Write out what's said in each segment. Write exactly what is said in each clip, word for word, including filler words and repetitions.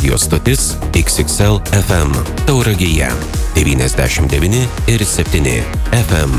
Radio stotis X X L F M Tauragėje devyniasdešimt devyni ir septyni F M.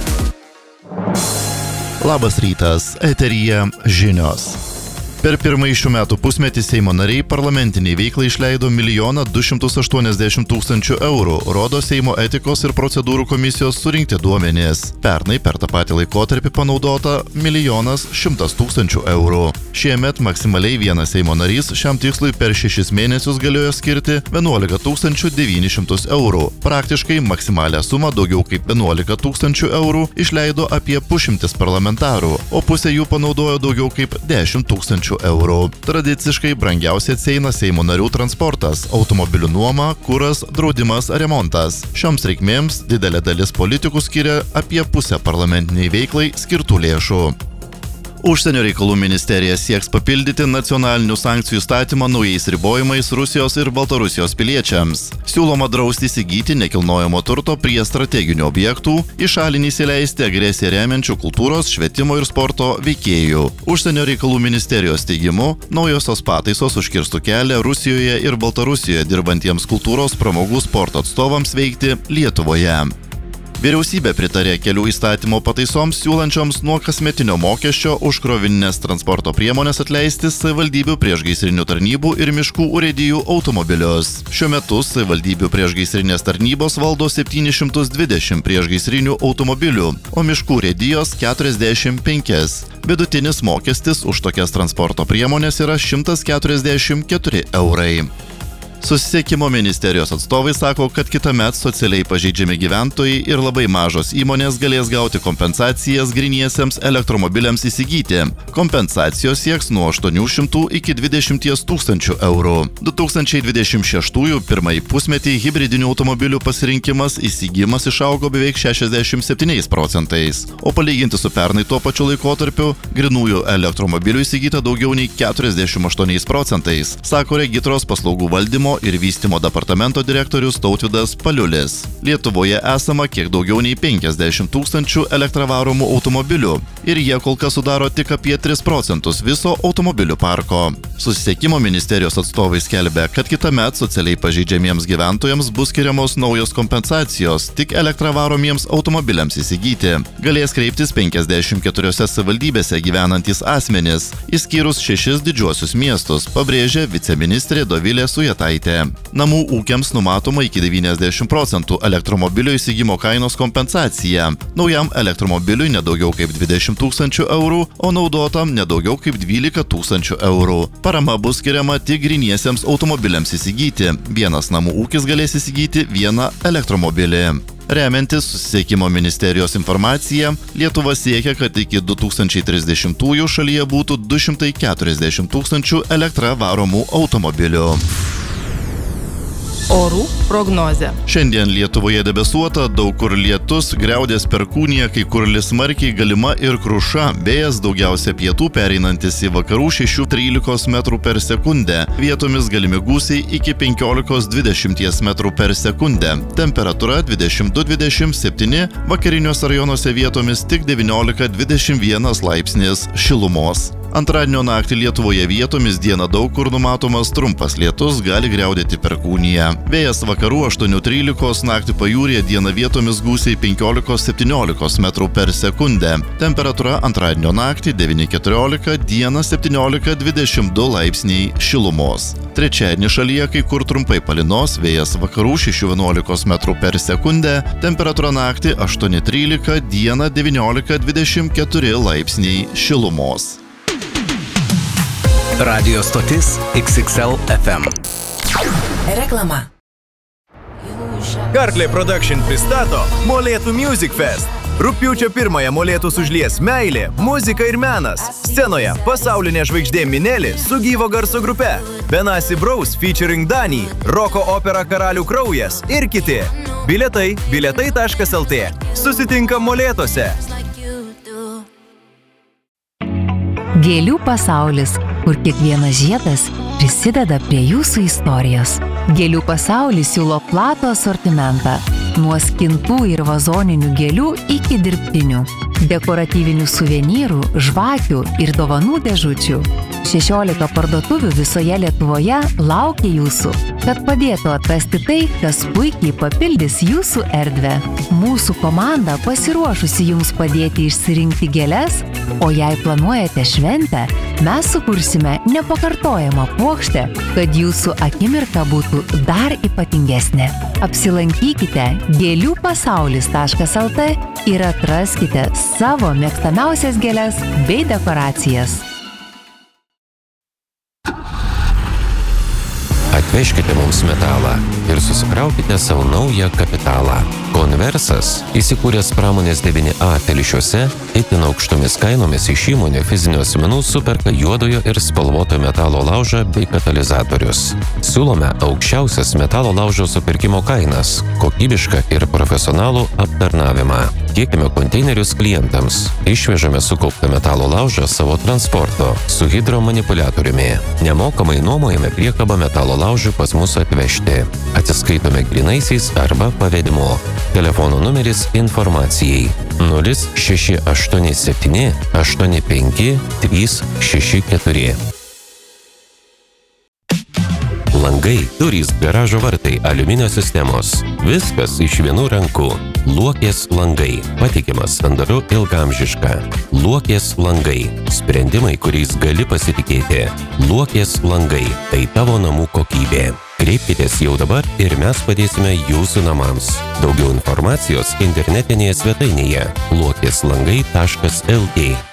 Labas rytas, eteryje žinios. Per pirmąjį šių metų pusmetį Seimo nariai parlamentiniai veiklai išleido milijoną du šimtus aštuoniasdešimt tūkstančių eurų, rodo Seimo etikos ir procedūrų komisijos surinkti duomenys. Pernai per tą patį laikotarpį panaudota milijonas šimtas tūkstančių eurų. Šiemet maksimaliai vienas Seimo narys šiam tikslui per šešis mėnesius galėjo skirti vienuolika tūkstančių devynis šimtus eurų. Praktiškai maksimalią sumą daugiau kaip vienuolika tūkstančių eurų išleido apie pusšimtis parlamentarų, o pusė jų panaudojo daugiau kaip dešimt tūkstančių eurų. Tradiciškai brangiausiai atsieina Seimo narių transportas, automobilių nuoma, kuras, draudimas, remontas. Šioms reikmėms didelė dalis politikų skiria apie pusę parlamentiniai veiklai skirtų lėšų. Užsienio reikalų ministerija sieks papildyti nacionalinių sankcijų įstatymą naujais ribojimais Rusijos ir Baltarusijos piliečiams. Siūloma drausti įsigyti nekilnojamo turto prie strateginių objektų, į šalį neįsileisti agresiją remiančių kultūros, švietimo ir sporto veikėjų. Užsienio reikalų ministerijos teigimu, naujosios pataisos užkirstų kelią Rusijoje ir Baltarusijoje dirbantiems kultūros, pramogų, sporto atstovams veikti Lietuvoje. Vyriausybė pritarė kelių įstatymo pataisoms siūlančioms nuo kasmetinio mokesčio už krovininės transporto priemonės atleisti savivaldybių priešgaisrinių tarnybų ir miškų urėdijų automobilius. Šiuo metu savivaldybių priešgaisrinės tarnybos valdo septynis šimtus dvidešimt priešgaisrinių automobilių, o miškų urėdijos keturiasdešimt penkias. Vidutinis mokestis už tokias transporto priemonės yra šimtas keturiasdešimt keturi eurai. Susisiekimo ministerijos atstovai sako, kad kitąmet socialiai pažeidžiami gyventojai ir labai mažos įmonės galės gauti kompensacijas gryniesiems elektromobiliams įsigyti. Kompensacijos sieks nuo aštuonių šimtų iki dvidešimt tūkstančių eurų. du tūkstančiai dvidešimt šeštųjų pirmąjį pusmetį hibridinių automobilių pasirinkimas įsigijimas išaugo beveik šešiasdešimt septyniais procentais, o palyginti su pernai tuo pačiu laikotarpiu grynųjų elektromobilių įsigyta daugiau nei keturiasdešimt aštuoniais procentais, sako Regitros paslaugų valdymo ir vystymo departamento direktorius Tautvydas Paliulis. Lietuvoje esama kiek daugiau nei penkiasdešimt tūkstančių elektravaromų automobilių ir jie kol kas sudaro tik apie tris procentus viso automobilių parko. Susisiekimo ministerijos atstovai skelbia, kad kitąmet socialiai pažeidžiamiems gyventojams bus skiriamos naujos kompensacijos tik elektravaromiems automobiliams įsigyti. Galės kreiptis penkiasdešimt keturiose savivaldybėse gyvenantys asmenys, išskyrus šešis didžiuosius miestus, pabrėžė viceministrė Dovilė Sujetaitė. Namų ūkiams numatoma iki devyniasdešimt procentų elektromobilio įsigimo kainos kompensacija. Naujam elektromobiliui nedaugiau kaip dvidešimt tūkstančių eurų, o naudotam nedaugiau kaip dvylika tūkstančių eurų. Parama bus skiriama tik gryniesiems automobiliams įsigyti. Vienas namų ūkis galės įsigyti vieną elektromobilį. Remiantis susisiekimo ministerijos informacija, Lietuva siekia, kad iki du tūkstančiai trisdešimtųjų šalyje būtų du šimtai keturiasdešimt tūkstančių elektra varomų automobilių. Orų prognozė. Šiandien Lietuvoje debesuota, daug kur lietus, griaudės perkūnija, kai kur lis smarkiai, galima ir kruša, vėjas daugiausia pietų pereinantis į vakarų šešių trylikos metrų per sekundę, vietomis galimi gūsiai iki penkiolikos dvidešimt metrų per sekundę, temperatūra dvidešimt du dvidešimt septyni, vakariniuose rajonuose vietomis tik devyniolika dvidešimt vienas laipsnis šilumos. Antradienio naktį Lietuvoje vietomis dieną daug kur numatomas trumpas lietus, gali griaudėti perkūnija. Vėjas vakarų aštuonių trylikos, naktį pajūryje dieną vietomis gūsiai penkiolikos septyniolikos metrų per sekundę. Temperatūra antradienio naktį devyni keturiolika, dieną septyniolika dvidešimt du laipsniai šilumos. Trečiadienį šalyje kai kur trumpai palynos, vėjas vakarų šešių vienuolikos metrų per sekundę, temperatūra naktį aštuoni trylika, dieną devyniolika dvidešimt keturi laipsniai šilumos. Radio stotis X X L F M. Reklama. Karklė Production pristato Molėtų Music Fest. Rugpjūčio pirmąją Molėtus užlies meilė, muzika ir menas. Scenoje pasaulinė žvaigždė Minelė su gyvo garso grupe, Benasi Braus featuring Danį, roko opera Karalių kraujas ir kiti. Bilietai bilietai taškas el tė. Susitinkam Molėtuose. Gėlių pasaulis, kur kiekvienas žiedas prisideda prie jūsų istorijos. Gėlių pasaulis siūlo platų asortimentą. Nuo skintų ir vazoninių gėlių iki dirbtinių. Dekoratyvinių suvenyrų, žvakių ir dovanų dėžučių. šešiolika parduotuvių visoje Lietuvoje laukia jūsų, kad padėtų atrasti tai, kas puikiai papildys jūsų erdvę. Mūsų komanda pasiruošusi jums padėti išsirinkti gėles, o jei planuojate šventę, mes sukursime nepakartojamą puokštę, kad jūsų akimirka būtų dar ypatingesnė. Apsilankykite gėlių pasaulis taškas el tė ir atraskite savo mėgstamiausias gėles bei dekoracijas. Atvežkite mums metalą ir susikraukite savo naują kapitalą. Konversas, įsikūręs pramonės devyni A Telšiuose, itin aukštomis kainomis iš įmonė fizinių asmenų superka juodojo ir spalvoto metalo laužą bei katalizatorius. Siūlome aukščiausias metalo laužo supirkimo kainas, kokybišką ir profesionalų aptarnavimą. Tiekime konteinerius klientams. Išvežame sukauptą metalo laužą savo transporto su hidromanipuliatoriumi. Nemokamai nuomojame priekabą metalo laužų pas mus atvežti. Atsiskaitome grynaisiais arba pavedimu. Telefono numeris informacijai nulis šeši aštuoni septyni aštuoni penki trys šeši keturi. Langai, durys, garažo vartai, aliuminio sistemos. Viskas iš vienų rankų. Luokės langai. Patikimas, sandaru, ilgaamžiška. Luokės langai. Sprendimai, kuriais gali pasitikėti. Luokės langai. Tai tavo namų kokybė. Kreipkitės jau dabar ir mes padėsime jūsų namams. Daugiau informacijos internetinėje svetainėje luokės langai taškas el tė.